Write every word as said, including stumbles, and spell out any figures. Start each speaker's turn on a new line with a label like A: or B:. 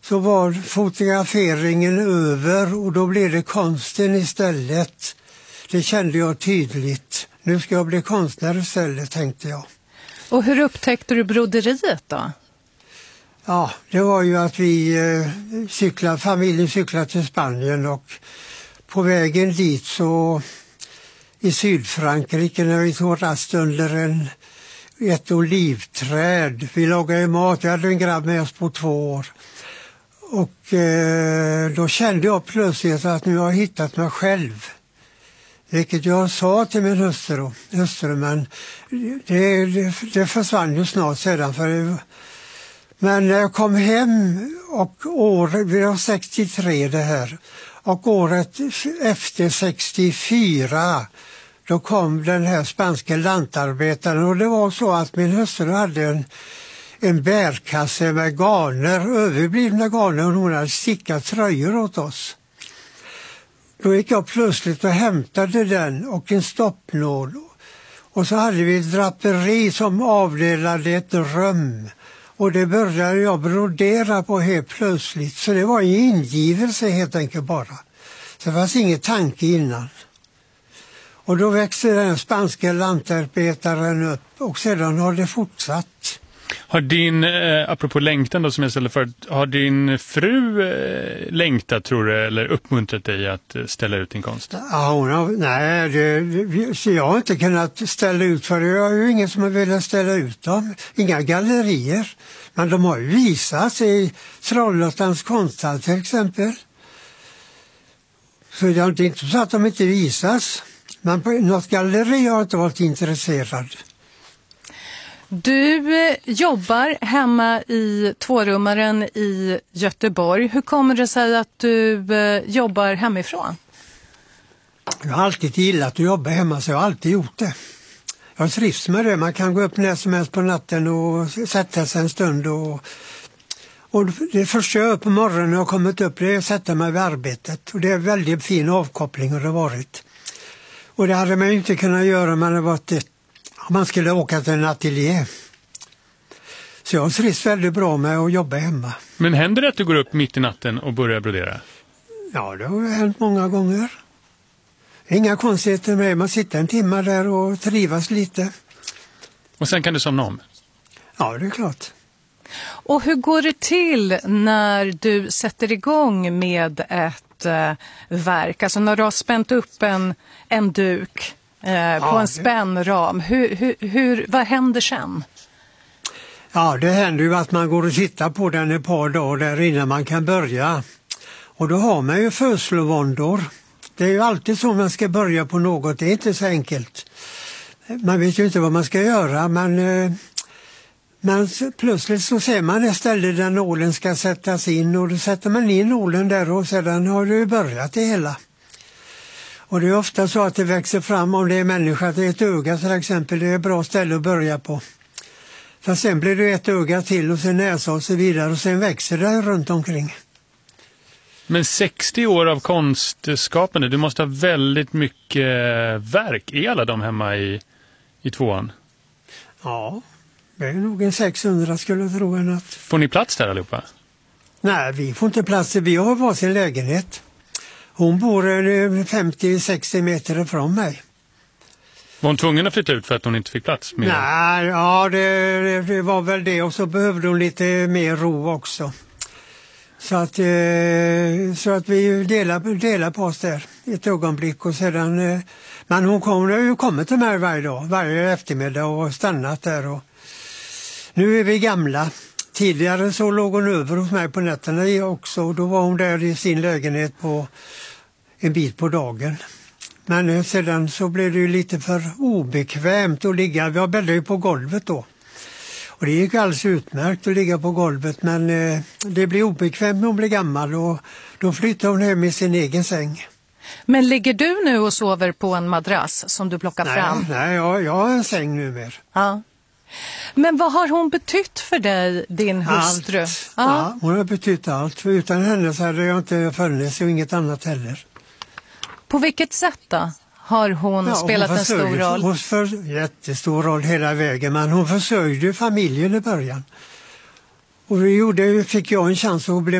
A: så var fotograferingen över och då blev det konsten istället. Det kände jag tydligt. Nu ska jag bli konstnär istället, tänkte jag.
B: Och hur upptäckte du broderiet då?
A: Ja, det var ju att vi eh, cyklade, familjen cyklade till Spanien och på vägen dit så i Sydfrankrike när vi tog rast under en, ett olivträd. Vi lagade mat, jag hade en grabb med oss på två år. Och eh, då kände jag plötsligt att nu har jag hittat mig själv. Vilket jag sa till min hustru, hustru men det, det, det försvann ju snart sedan. För det, men när jag kom hem och året, vi var sextiotre det här, och året efter sextiofyra då kom den här spanska lantarbetaren och det var så att min hustru hade en, en bärkasse med garner, överblivna garner och hon hade stickat tröjor åt oss. Då gick jag plötsligt och hämtade den och en stoppnål. Och så hade vi ett draperi som avdelade ett rum. Och det började jag brodera på helt plötsligt. Så det var en ingivelse helt enkelt bara. Så det fanns ingen tanke innan. Och då växte den spanska lantarbetaren upp och sedan har det fortsatt.
C: Har din, eh, apropå längtan då som jag ställde för, har din fru eh, längtat tror du eller uppmuntrat dig att eh, ställa ut din konst?
A: Ja, hon har, nej, det, det, så jag har inte kunnat ställa ut för det. Jag har ju ingen som har velat ställa ut dem. Inga gallerier. Men de har ju visats i Trollhättans konsthall till exempel. Så det är inte så att de inte visas. Men på något galleri har jag inte varit intresserad.
B: Du eh, jobbar hemma i tvårummaren i Göteborg. Hur kommer det sig att du eh, jobbar hemifrån?
A: Jag har alltid gillat att jobba hemma så jag har alltid gjort det. Jag trivs med det. Man kan gå upp när som helst på natten och sätta sig en stund. Och, och det första jag gör på morgonen när jag har kommit upp det är att sätta mig vid arbetet. Och det är väldigt fin avkoppling har det varit. Och det hade man ju inte kunnat göra om man hade varit ett man skulle åka till en ateljé. Så jag trivs väldigt bra med att jobba hemma.
C: Men händer det att du går upp mitt i natten och börjar brodera?
A: Ja, det har hänt många gånger. Inga konstigheter med. Man sitter en timme där och trivas lite.
C: Och sen kan du somna om?
A: Ja, det är klart.
B: Och hur går det till när du sätter igång med ett eh, verk? Alltså när du har spänt upp en, en duk eh, ja, på en spännram. Hur, hur, hur, vad händer sen?
A: Ja, det händer ju att man går och tittar på den ett par dagar där innan man kan börja. Och då har man ju födslovåndor. Det är ju alltid så man ska börja på något. Det är inte så enkelt. Man vet ju inte vad man ska göra, men, eh, men plötsligt så ser man ett ställe där nålen ska sättas in och då sätter man in nålen där och sedan har det ju börjat det hela. Och det är ofta så att det växer fram om det är människa, det är ett öga till exempel, det är ett bra ställe att börja på. För sen blir det ett öga till och sen näsa och så vidare och sen växer det runt omkring.
C: Men sextio år av konstskapande, du måste ha väldigt mycket verk. Är alla de hemma i, i tvåan?
A: Ja, det är nog en sexhundra skulle jag tro. En att...
C: Får ni plats där allihopa?
A: Nej, vi får inte plats. Vi har varsin lägenhet. Hon bor femtio till sextio meter från mig.
C: Var hon tvungen att flytta ut för att hon inte fick plats? Med...
A: Nej, ja det, det var väl det. Och så behövde hon lite mer ro också. Så att, eh, så att vi delar, delar på oss där ett ögonblick och sedan, eh, men hon kommer ju kommit till mig varje dag, varje eftermiddag och stannat där och nu är vi gamla. Tidigare så låg hon över hos mig på nätterna också och då var hon där i sin lägenhet på en bit på dagen. Men eh, sedan så blev det ju lite för obekvämt att ligga, vi bäddade ju på golvet då. Och det gick alldeles utmärkt att ligga på golvet men eh, det blir obekvämt när hon blir gammal och då flyttar hon hem i sin egen säng.
B: Men ligger du nu och sover på en madrass som du plockar
A: nej,
B: fram?
A: Nej, jag, jag har en säng numera.
B: Ja. Men vad har hon betytt för dig, din hustru?
A: Allt. Ja. Ja, hon har betytt allt. För utan henne så hade jag inte funnits och inget annat heller.
B: På vilket sätt då? Har hon ja, spelat hon en stor roll?
A: Hon för jättestor roll hela vägen, men hon försörjde familjen i början. Och vi gjorde, fick jag en chans att bli